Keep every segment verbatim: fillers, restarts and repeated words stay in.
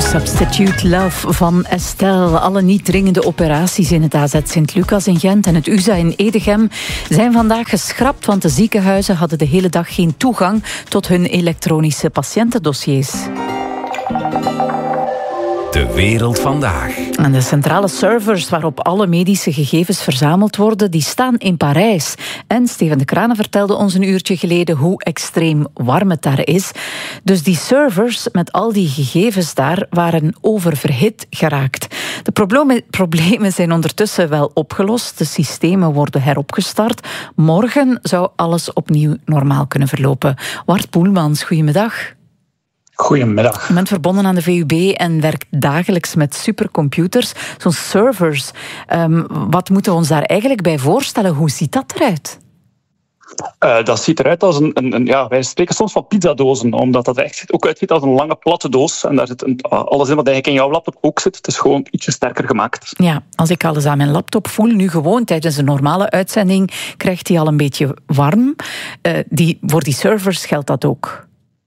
Substitute Love van Estelle. Alle niet dringende operaties in het A Z Sint-Lucas in Gent en het U Z A in Edegem zijn vandaag geschrapt, want de ziekenhuizen hadden de hele dag geen toegang tot hun elektronische patiëntendossiers. De wereld vandaag. En de centrale servers waarop alle medische gegevens verzameld worden, die staan in Parijs. En Steven de Kranen vertelde ons een uurtje geleden hoe extreem warm het daar is. Dus die servers met al die gegevens daar waren oververhit geraakt. De problemen, problemen zijn ondertussen wel opgelost. De systemen worden heropgestart. Morgen zou alles opnieuw normaal kunnen verlopen. Wart Poelmans, goedemiddag. Goedemiddag. Je bent verbonden aan de V U B en werkt dagelijks met supercomputers, zo'n servers. Um, wat moeten we ons daar eigenlijk bij voorstellen? Hoe ziet dat eruit? Uh, dat ziet eruit als een, een, een... Ja, wij spreken soms van pizzadozen, omdat dat echt ook uitziet als een lange platte doos. En daar zit een, alles in wat eigenlijk in jouw laptop ook zit. Het is gewoon ietsje sterker gemaakt. Ja, als ik alles aan mijn laptop voel, nu gewoon tijdens een normale uitzending, krijgt die al een beetje warm. Uh, die, voor die servers geldt dat ook.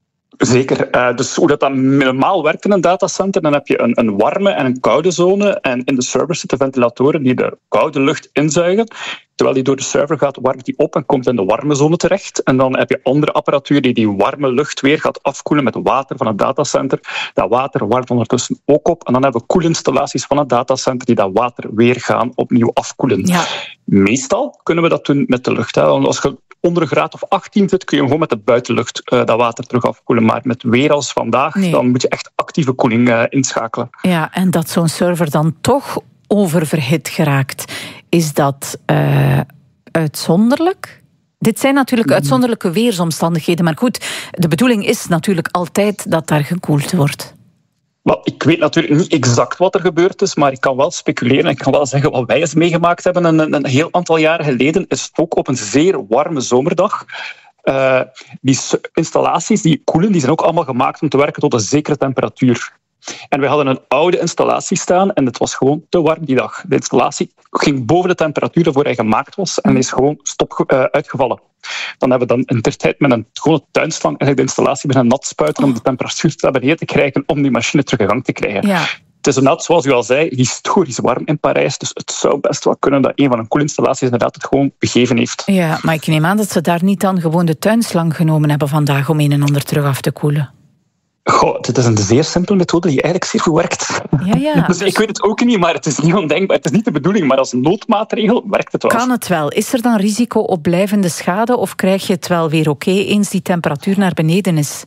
Zeker. Uh, dus hoe dat dan normaal werkt in een datacenter, dan heb je een, een warme en een koude zone. En in de servers zitten ventilatoren die de koude lucht inzuigen. Terwijl die door de server gaat, warmt die op en komt in de warme zone terecht. En dan heb je andere apparatuur die die warme lucht weer gaat afkoelen met water van het datacenter. Dat water warmt ondertussen ook op. En dan hebben we koelinstallaties van het datacenter die dat water weer gaan opnieuw afkoelen. Ja. Meestal kunnen we dat doen met de lucht. Hè. Als je onder een graad of achttien zit, kun je gewoon met de buitenlucht uh, dat water terug afkoelen. Maar met weer als vandaag, nee. Dan moet je echt actieve koeling uh, inschakelen. Ja, en dat zo'n server dan toch oververhit geraakt, is dat uh, uitzonderlijk? Dit zijn natuurlijk uitzonderlijke weersomstandigheden, maar goed, de bedoeling is natuurlijk altijd dat daar gekoeld wordt. Wel, ik weet natuurlijk niet exact wat er gebeurd is, maar ik kan wel speculeren. Ik kan wel zeggen wat wij eens meegemaakt hebben een, een heel aantal jaren geleden. Is ook op een zeer warme zomerdag. Uh, die installaties, die koelen, die zijn ook allemaal gemaakt om te werken tot een zekere temperatuur. En wij hadden een oude installatie staan en het was gewoon te warm die dag. De installatie ging boven de temperatuur waarvoor hij gemaakt was en is gewoon stop, uh, uitgevallen. Dan hebben we dan in der tijd met een gewone tuinslang de installatie beginnen nat spuiten om de temperatuur naar beneden te krijgen om die machine terug in gang te krijgen. Ja. Het is inderdaad, zoals u al zei, historisch warm in Parijs. Dus het zou best wel kunnen dat een van de koelinstallaties inderdaad het gewoon begeven heeft. Ja, maar ik neem aan dat ze daar niet dan gewoon de tuinslang genomen hebben vandaag om een en ander terug af te koelen. Goh, dit is een zeer simpele methode die eigenlijk zeer goed werkt. Ja, ja, dus ik weet het ook niet, maar het is niet ondenkbaar. Het is niet de bedoeling, maar als noodmaatregel werkt het wel. Kan het wel? Is er dan risico op blijvende schade of krijg je het wel weer oké okay, eens die temperatuur naar beneden is?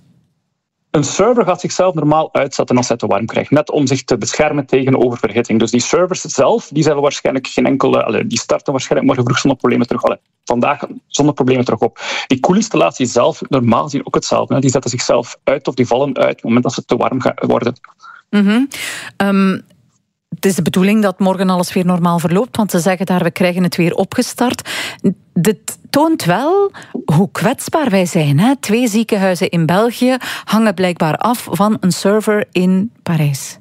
Een server gaat zichzelf normaal uitzetten als hij te warm krijgt, net om zich te beschermen tegen oververhitting. Dus die servers zelf, die zijn waarschijnlijk geen enkele, allee, die starten waarschijnlijk morgen vroeg zonder problemen terug. Allee, vandaag zonder problemen terug op. Die koelinstallaties zelf, normaal zien ook hetzelfde. Hè. Die zetten zichzelf uit of die vallen uit op het moment dat ze te warm gaan worden. Mm-hmm. Um, het is de bedoeling dat morgen alles weer normaal verloopt, want ze zeggen daar, we krijgen het weer opgestart. Dit toont wel hoe kwetsbaar wij zijn. Hè? Twee ziekenhuizen in België hangen blijkbaar af van een server in Parijs.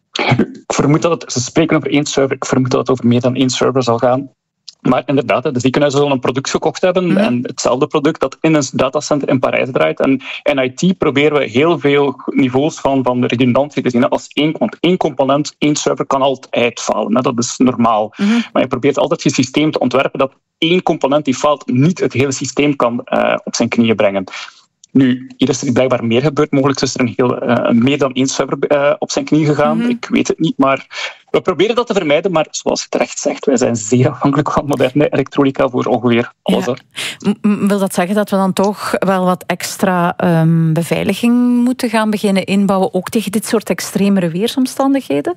Ik vermoed dat het, ze spreken over één server, ik vermoed dat het over meer dan één server zal gaan. Maar inderdaad, de ziekenhuizen zullen een product gekocht hebben mm. en hetzelfde product dat in een datacenter in Parijs draait. En in I T proberen we heel veel niveaus van, van de redundantie te zien als één, want één component, één server kan altijd falen. Dat is normaal. Mm-hmm. Maar je probeert altijd je systeem te ontwerpen dat één component die faalt niet het hele systeem kan uh, op zijn knieën brengen. Nu, hier is er blijkbaar meer gebeurd. Mogelijk is er een heel, uh, meer dan één server uh, op zijn knie gegaan. Mm-hmm. Ik weet het niet, maar we proberen dat te vermijden. Maar zoals je terecht zegt, wij zijn zeer afhankelijk van moderne elektronica voor ongeveer alles. Ja. M- wil dat zeggen dat we dan toch wel wat extra um, beveiliging moeten gaan beginnen inbouwen, ook tegen dit soort extremere weersomstandigheden?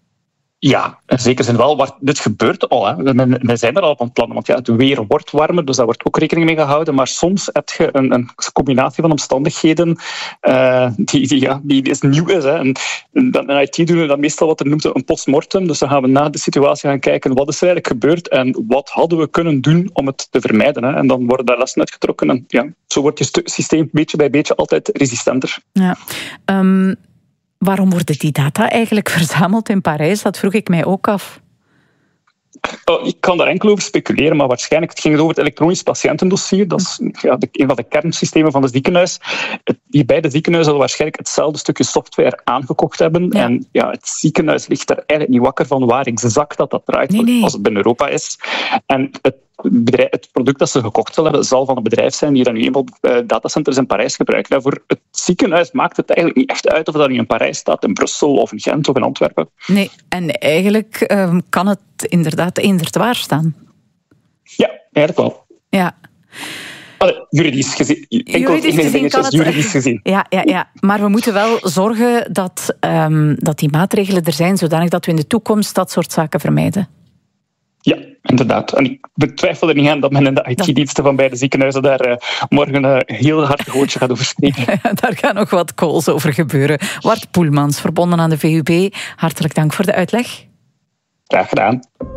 Ja, in zekere zin wel. Maar dit gebeurt al. Hè. Wij zijn er al op aan het plannen. Want ja, het weer wordt warmer, dus daar wordt ook rekening mee gehouden. Maar soms heb je een, een combinatie van omstandigheden uh, die, die, ja, die is nieuw is. Hè. En in I T doen we dan meestal wat er noemt een postmortem. Dus dan gaan we na de situatie gaan kijken wat is er eigenlijk gebeurd en wat hadden we kunnen doen om het te vermijden. Hè. En dan worden daar lessen uitgetrokken. En ja, zo wordt je systeem beetje bij beetje altijd resistenter. Ja. Um... Waarom worden die data eigenlijk verzameld in Parijs? Dat vroeg ik mij ook af. Oh, ik kan daar enkel over speculeren, maar waarschijnlijk het ging over het elektronisch patiëntendossier. Dat is ja, de, een van de kernsystemen van het ziekenhuis. Het, die beide ziekenhuizen zullen waarschijnlijk hetzelfde stukje software aangekocht hebben. Ja. En ja, het ziekenhuis ligt daar eigenlijk niet wakker van waar exact dat dat draait, nee, nee. als het binnen Europa is. En het Bedrijf, het product dat ze gekocht zullen hebben, zal van een bedrijf zijn die dan nu eenmaal uh, datacenters in Parijs gebruikt. En voor het ziekenhuis maakt het eigenlijk niet echt uit of dat nu in Parijs staat, in Brussel of in Gent of in Antwerpen. Nee, en eigenlijk uh, kan het inderdaad eender waar staan. Ja, eigenlijk wel. Ja. Allee, juridisch gezien. Juridisch gezien kan het... Juridisch gezien. Ja, ja, ja, maar we moeten wel zorgen dat, um, dat die maatregelen er zijn, zodanig dat we in de toekomst dat soort zaken vermijden. Ja, inderdaad. En ik betwijfel er niet aan dat men in de I T-diensten van beide ziekenhuizen daar uh, morgen een uh, heel hard woordje gaat over spreken. Ja, daar gaan nog wat calls over gebeuren. Wart Poelmans, verbonden aan de V U B. Hartelijk dank voor de uitleg. Graag gedaan.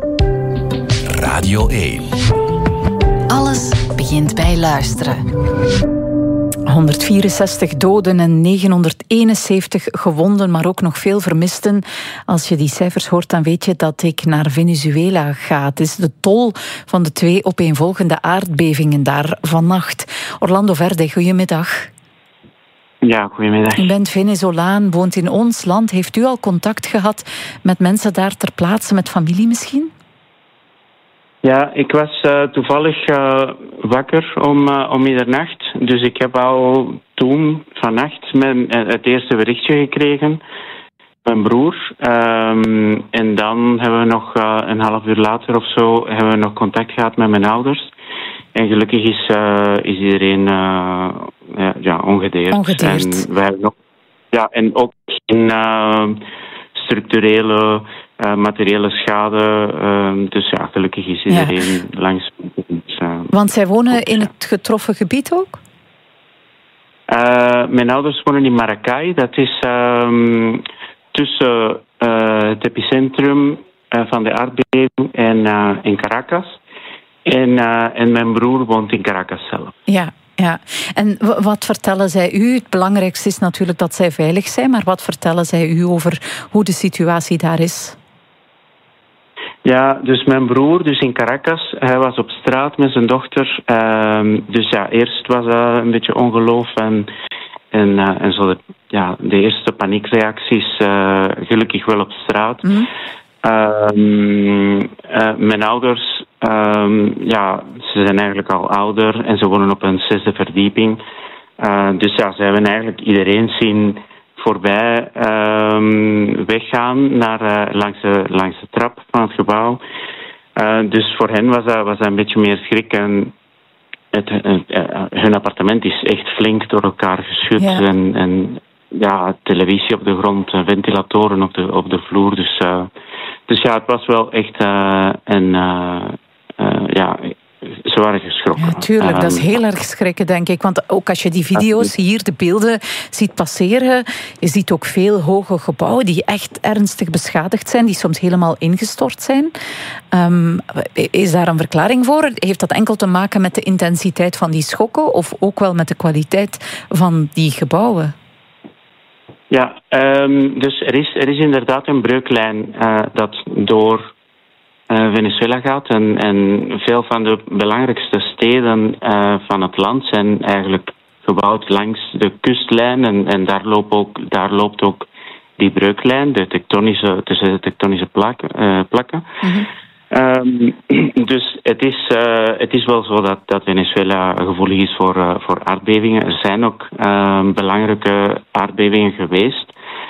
Radio één. Alles begint bij luisteren. honderdvierenzestig doden en negenhonderdeenenzeventig gewonden, maar ook nog veel vermisten. Als je die cijfers hoort, dan weet je dat ik naar Venezuela ga. Het is de tol van de twee opeenvolgende aardbevingen daar vannacht. Orlando Verde, goedemiddag. Ja, goedemiddag. U bent Venezolaan, woont in ons land. Heeft u al contact gehad met mensen daar ter plaatse, met familie misschien? Ja, ik was uh, toevallig uh, wakker om, uh, om middernacht. Dus ik heb al toen, vannacht, mijn, uh, het eerste berichtje gekregen. Mijn broer. Um, en dan hebben we nog uh, een half uur later of zo hebben we nog contact gehad met mijn ouders. En gelukkig is, uh, is iedereen uh, ja, ja, ongedeerd. Ongedeerd. En, wij hebben nog, ja, en ook geen uh, structurele... Uh, materiële schade, uh, dus ja, gelukkig is iedereen ja. langs. Dus, uh, Want zij wonen in het getroffen gebied ook? Uh, mijn ouders wonen in Maracay, dat is um, tussen uh, het epicentrum uh, van de aardbeving en, uh, in Caracas. En, uh, en mijn broer woont in Caracas zelf. Ja. Ja, en w- wat vertellen zij u? Het belangrijkste is natuurlijk dat zij veilig zijn, maar wat vertellen zij u over hoe de situatie daar is? Ja, dus mijn broer, dus in Caracas, hij was op straat met zijn dochter. Uh, dus ja, eerst was dat een beetje ongeloof en, en, uh, en zo de, ja, de eerste paniekreacties uh, gelukkig wel op straat. Mm-hmm. Uh, uh, mijn ouders, uh, ja, ze zijn eigenlijk al ouder en ze wonen op een zesde verdieping. Uh, dus ja, ze hebben eigenlijk iedereen zien voorbij um, weggaan naar, uh, langs, de, langs de trap van het gebouw. Uh, dus voor hen was dat, was dat een beetje meer schrik. En het, het, uh, hun appartement is echt flink door elkaar geschud. Ja. En, en ja, televisie op de grond, ventilatoren op de, op de vloer. Dus, uh, dus ja, het was wel echt uh, een... Uh, uh, ja, ze waren geschrokken. Ja, tuurlijk, dat is heel erg schrikken, denk ik. Want ook als je die video's hier, de beelden, ziet passeren, je ziet ook veel hoge gebouwen die echt ernstig beschadigd zijn, die soms helemaal ingestort zijn. Um, is daar een verklaring voor? Heeft dat enkel te maken met de intensiteit van die schokken of ook wel met de kwaliteit van die gebouwen? Ja, um, dus er is, er is inderdaad een breuklijn uh, dat door Uh, Venezuela gaat. En, en veel van de belangrijkste steden uh, van het land zijn eigenlijk gebouwd langs de kustlijn. En, en daar, loopt ook, daar loopt ook die breuklijn, de tektonische, tussen de tektonische plakken. Uh, plakken. Mm-hmm. Um, dus het is, uh, het is wel zo dat, dat Venezuela gevoelig is voor, uh, voor aardbevingen. Er zijn ook uh, belangrijke aardbevingen geweest.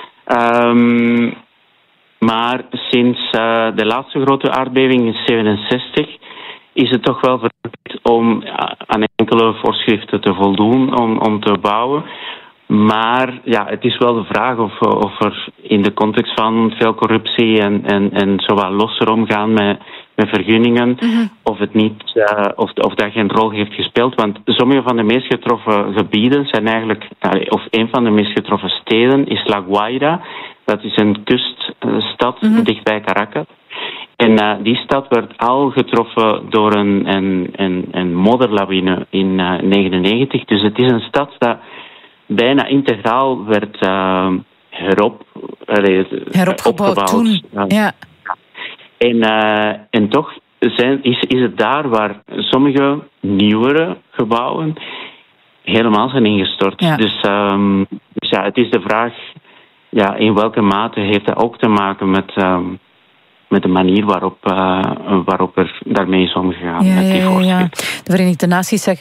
Um, Maar sinds uh, de laatste grote aardbeving in zevenenzestig is het toch wel verplicht om uh, aan enkele voorschriften te voldoen om, om te bouwen. Maar ja, het is wel de vraag of, of er in de context van veel corruptie en, en, en zowel losser omgaan met, met vergunningen, mm-hmm. of, het niet, uh, of, of dat geen rol heeft gespeeld. Want sommige van de meest getroffen gebieden zijn eigenlijk, of een van de meest getroffen steden is La Guaira. Dat is een kuststad mm-hmm. dichtbij Caracas. En uh, die stad werd al getroffen door een, een, een, een modderlawine in uh, negenennegentig. Dus het is een stad dat bijna integraal werd uh, herop, uh, heropgebouwd toen. Uh, ja. En, uh, en toch zijn, is, is het daar waar sommige nieuwere gebouwen helemaal zijn ingestort. Ja. Dus, um, dus ja, het is de vraag, ja, in welke mate heeft dat ook te maken met, um, met de manier waarop, uh, waarop er daarmee is omgegaan. Ja, met die ja, ja, ja. voorschriften. De Verenigde Naties zeggen